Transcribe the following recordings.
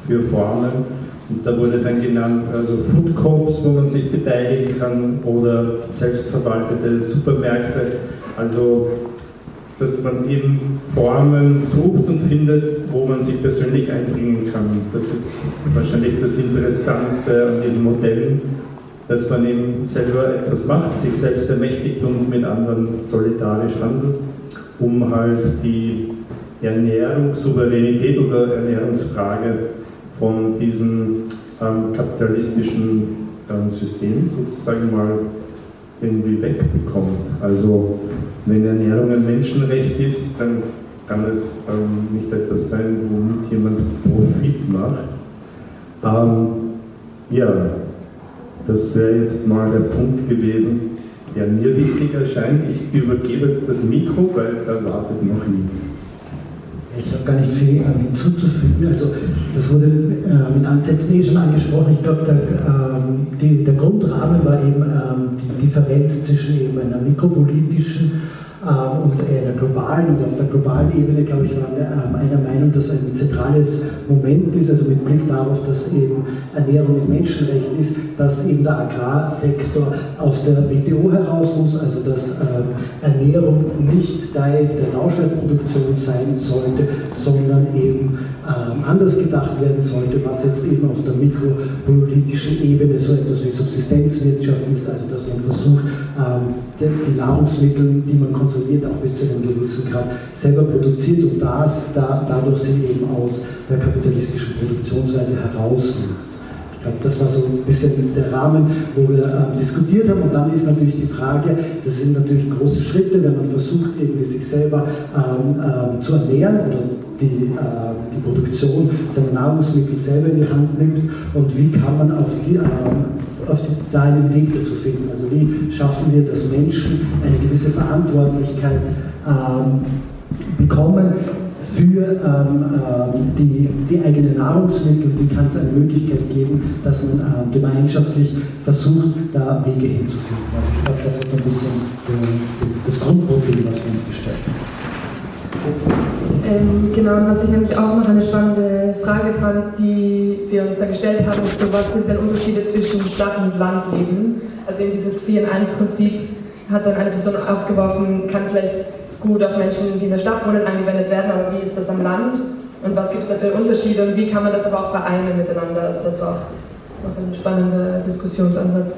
für Formen. Und da wurde dann genannt, also Food Coops, wo man sich beteiligen kann, oder selbstverwaltete Supermärkte. Also, dass man eben Formen sucht und findet, wo man sich persönlich einbringen kann. Das ist wahrscheinlich das Interessante an diesen Modellen, dass man eben selber etwas macht, sich selbst ermächtigt und mit anderen solidarisch handelt, um halt die Ernährungssouveränität oder Ernährungsfrage von diesem kapitalistischen System sozusagen mal irgendwie wegbekommt. Also wenn Ernährung ein Menschenrecht ist, dann kann es nicht etwas sein, womit jemand Profit macht. Ja, das wäre jetzt mal der Punkt gewesen, der mir wichtig erscheint. Ich übergebe jetzt das Mikro, weil da wartet noch jemand. Ich habe gar nicht viel hinzuzufügen. Also das wurde in Ansätzen schon angesprochen. Ich glaube, der Grundrahmen war eben die Differenz zwischen eben einer mikropolitischen und einer globalen. Und auf der globalen Ebene, glaube ich, waren wir einer Meinung, dass ein zentrales Moment ist, also mit Blick darauf, dass eben Ernährung ein Menschenrecht ist, dass eben der Agrarsektor aus der WTO heraus muss, also dass Ernährung nicht Teil der Nauschwertproduktion sein sollte, sondern eben anders gedacht werden sollte, was jetzt eben auf der mikropolitischen Ebene so etwas wie Subsistenzwirtschaft ist, also dass man versucht, die Nahrungsmittel, die man konsumiert, auch bis zu einem gewissen Grad selber produziert und dadurch sie eben aus der kapitalistischen Produktionsweise herausnimmt. Ich glaube, das war so ein bisschen der Rahmen, wo wir diskutiert haben. Und dann ist natürlich die Frage, das sind natürlich große Schritte, wenn man versucht, irgendwie sich selber zu ernähren oder die Produktion seiner Nahrungsmittel selber in die Hand nimmt und wie kann man da einen Weg dazu finden. Also wie schaffen wir, dass Menschen eine gewisse Verantwortlichkeit bekommen für die eigenen Nahrungsmittel, wie kann es eine Möglichkeit geben, dass man gemeinschaftlich versucht, da Wege hinzufinden. Also ich glaube, das ist ein bisschen das Grundproblem, was wir uns gestellt haben. Genau, und was ich nämlich auch noch eine spannende Frage fand, die wir uns da gestellt haben, ist so, was sind denn Unterschiede zwischen Stadt- und Landleben? Also in dieses 4-in-1-Prinzip hat dann eine Person aufgeworfen, kann vielleicht gut auf Menschen, die in der Stadt wohnen, angewendet werden, aber wie ist das am Land? Und was gibt es da für Unterschiede und wie kann man das aber auch vereinen miteinander? Also das war auch noch ein spannender Diskussionsansatz.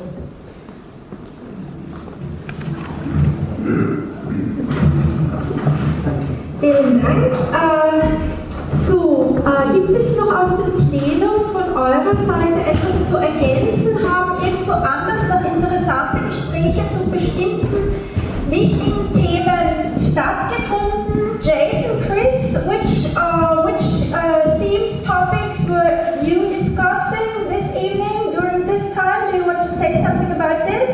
Vielen Dank. Gibt es noch aus dem Plenum von eurer Seite etwas zu ergänzen? Haben irgendwo anders noch interessante Gespräche zu bestimmten wichtigen Themen stattgefunden? Jason, Chris, which themes, topics were you discussing this evening during this time? Do you want to say something about this?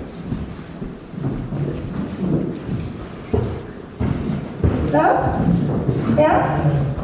No? Yeah?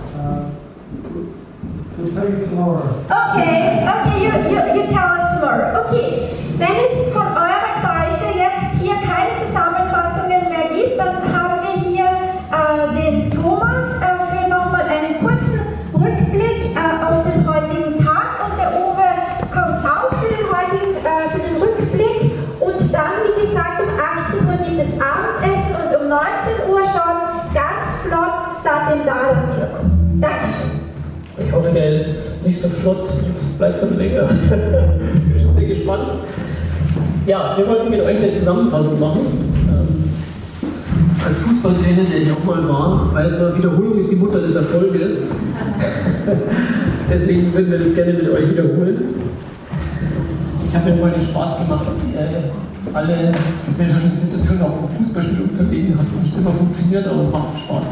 We'll tell you tomorrow. Okay, you tell us tomorrow. Okay, wenn es von eurer Seite jetzt hier keine Zusammenfassungen mehr gibt, dann haben wir hier den Thomas für nochmal einen kurzen Rückblick auf den heutigen Tag und der Uwe kommt auch für den Rückblick und dann, wie gesagt, um 18 Uhr gibt es Abendessen und um 19 Uhr schon ganz flott da den Dahlem-Zirkus. Dankeschön. Ich hoffe, der ist nicht so flott, bleibt dann länger. Ich bin schon sehr gespannt. Ja, wir wollten mit euch eine Zusammenfassung machen. Als Fußballtrainer, der ich auch mal war, weiß man, Wiederholung ist die Mutter des Erfolges. Deswegen würden wir das gerne mit euch wiederholen. Ich habe mir heute Spaß gemacht, alle gesellschaftlichen Situationen auch im Fußballspiel umzulegen. Hat nicht immer funktioniert, aber macht Spaß.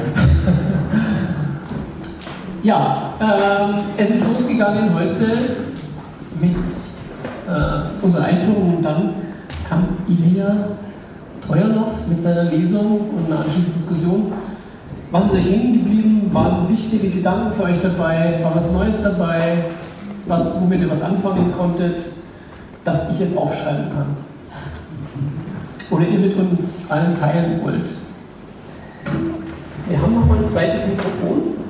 Ja, es ist losgegangen heute mit unserer Einführung und dann kam Ilia Treuernoff mit seiner Lesung und einer anschließenden Diskussion. Was ist euch hängen geblieben? Waren wichtige Gedanken für euch dabei? War was Neues dabei? Womit ihr was anfangen konntet, das ich jetzt aufschreiben kann? Oder ihr mit uns allen teilen wollt? Wir haben noch mal ein zweites Mikrofon.